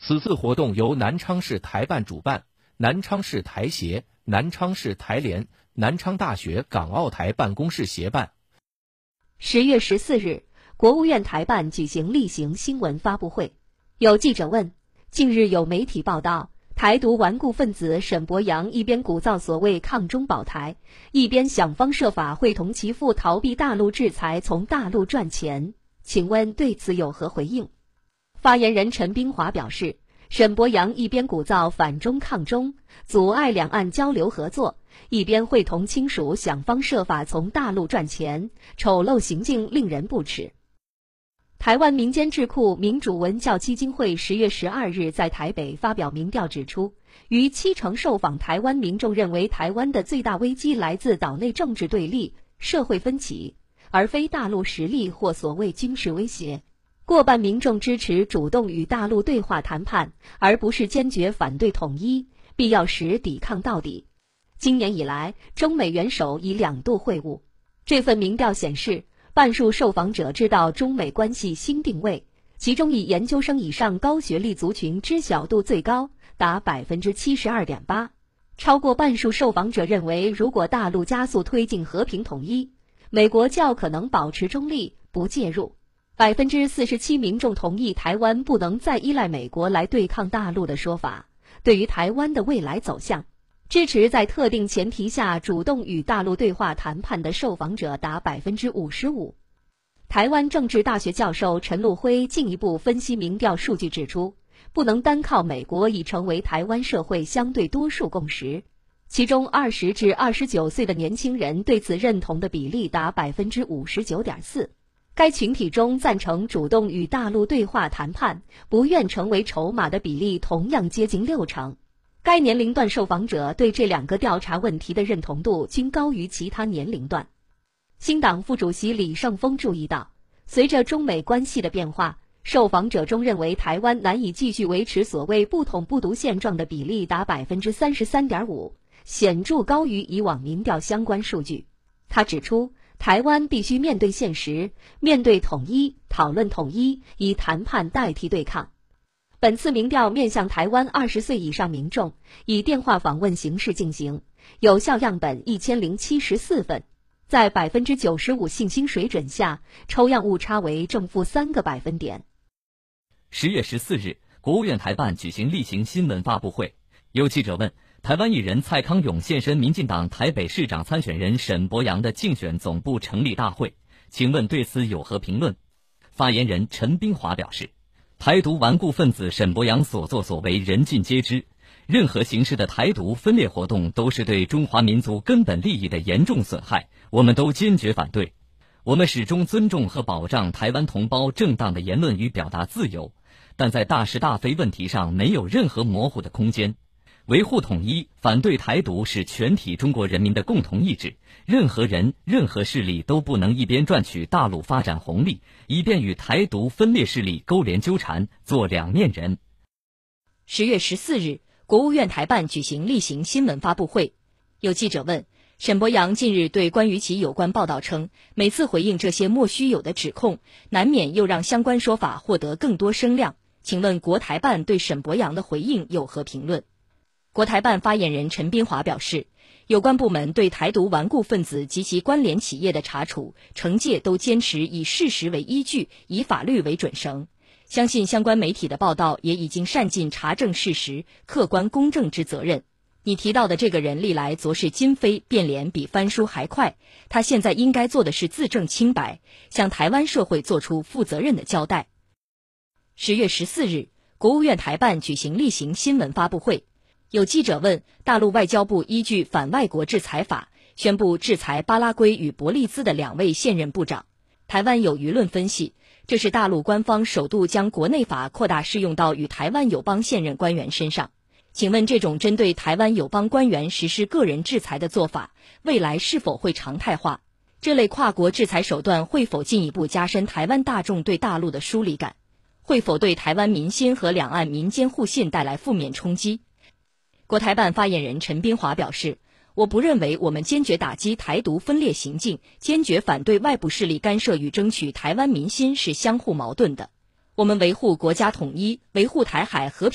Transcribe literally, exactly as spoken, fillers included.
此次活动由南昌市台办主办，南昌市台协、南昌市台联、南昌大学港澳台办公室协办。 十月十四日，国务院台办举行例行新闻发布会。有记者问，近日有媒体报道，台独顽固分子沈伯洋一边鼓噪所谓抗中保台，一边想方设法会同其父逃避大陆制裁，从大陆赚钱。请问对此有何回应？发言人陈斌华表示，沈伯洋一边鼓噪反中抗中，阻碍两岸交流合作，一边会同亲属想方设法从大陆赚钱，丑陋行径令人不齿。台湾民间智库民主文教基金会十月十二日在台北发表民调指出，逾七成受访台湾民众认为台湾的最大危机来自岛内政治对立、社会分歧，而非大陆实力或所谓军事威胁。过半民众支持主动与大陆对话谈判，而不是坚决反对统一，必要时抵抗到底。今年以来，中美元首已两度会晤。这份民调显示，半数受访者知道中美关系新定位，其中以研究生以上高学历族群知晓度最高，达 百分之七十二点八。超过半数受访者认为，如果大陆加速推进和平统一，美国较可能保持中立，不介入。百分之四十七民众同意台湾不能再依赖美国来对抗大陆的说法。对于台湾的未来走向，支持在特定前提下主动与大陆对话谈判的受访者达 百分之五十五。台湾政治大学教授陈陆辉进一步分析民调数据指出，不能单靠美国已成为台湾社会相对多数共识。其中二十至二十九岁的年轻人对此认同的比例达 百分之五十九点四。该群体中赞成主动与大陆对话谈判，不愿成为筹码的比例同样接近六成。该年龄段受访者对这两个调查问题的认同度均高于其他年龄段。新党副主席李胜峰注意到，随着中美关系的变化，受访者中认为台湾难以继续维持所谓不统不独现状的比例达 百分之三十三点五， 显著高于以往民调相关数据。他指出，台湾必须面对现实，面对统一，讨论统一，以谈判代替对抗。本次民调面向台湾二十岁以上民众，以电话访问形式进行，有效样本一千零七十四份，在 百分之九十五 信心水准下，抽样误差为正负三个百分点。 十月十四日，国务院台办举行例行新闻发布会，有记者问，台湾艺人蔡康永现身民进党台北市长参选人沈伯洋的竞选总部成立大会，请问对此有何评论？发言人陈斌华表示，台独顽固分子沈伯洋所作所为人尽皆知，任何形式的台独分裂活动都是对中华民族根本利益的严重损害，我们都坚决反对。我们始终尊重和保障台湾同胞正当的言论与表达自由，但在大是大非问题上没有任何模糊的空间。维护统一，反对台独是全体中国人民的共同意志，任何人、任何势力都不能一边赚取大陆发展红利，一边与台独分裂势力勾连纠缠，做两面人。 十月十四日，国务院台办举行例行新闻发布会，有记者问，沈伯洋近日对关于其有关报道称，每次回应这些莫须有的指控，难免又让相关说法获得更多声量，请问国台办对沈伯洋的回应有何评论？国台办发言人陈斌华表示，有关部门对台独顽固分子及其关联企业的查处、惩戒都坚持以事实为依据，以法律为准绳。相信相关媒体的报道也已经善尽查证事实、客观公正之责任。你提到的这个人历来昨是今非，变脸比翻书还快，他现在应该做的是自证清白，向台湾社会做出负责任的交代。十月十四日，国务院台办举行例行新闻发布会，有记者问，大陆外交部依据反外国制裁法宣布制裁巴拉圭与伯利兹的两位现任部长。台湾有舆论分析，这是大陆官方首度将国内法扩大适用到与台湾友邦现任官员身上。请问这种针对台湾友邦官员实施个人制裁的做法，未来是否会常态化？这类跨国制裁手段会否进一步加深台湾大众对大陆的疏离感？会否对台湾民心和两岸民间互信带来负面冲击？国台办发言人陈斌华表示，我不认为我们坚决打击台独分裂行径，坚决反对外部势力干涉与争取台湾民心是相互矛盾的。我们维护国家统一，维护台海和平